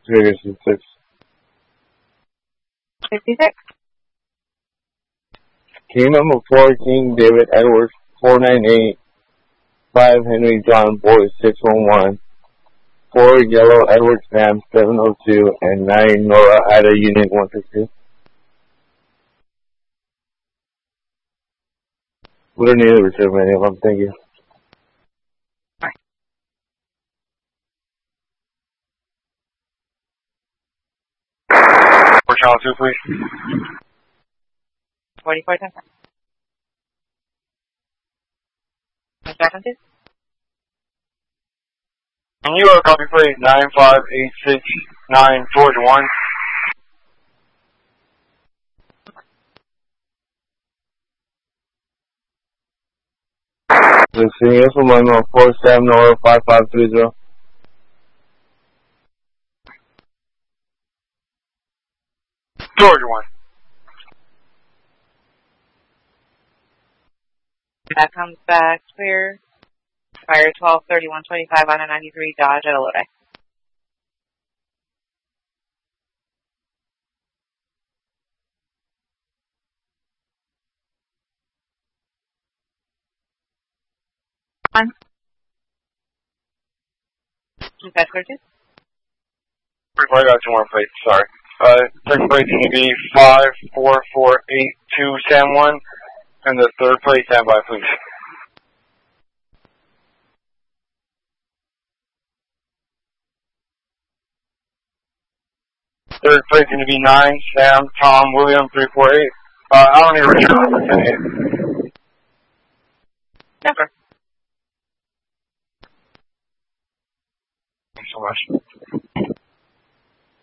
366. 56. Team number 14, David Edwards, 498. 5, Henry John Boyd, 611. 4, Yellow Edward Sam, 702. And 9, Nora Ida, Unit 162. We don't need to reserve any of them, thank you. For channel 2, please. 4410. Second, please. And you are copy plate 95869 Georgia 1. The senior from Lima, 47 Nora 5530. Georgia 1. That comes back clear. Fire 123125 on a 93 Dodge at Elodie. On. That's clear too. I got 2 more plates, sorry. Second plate's going to be 54482 San Juan. And the third plate, stand by, please. Third plate's going to be 9, Sam, Tom, William, 348. I don't need to return. Never. Thanks so much.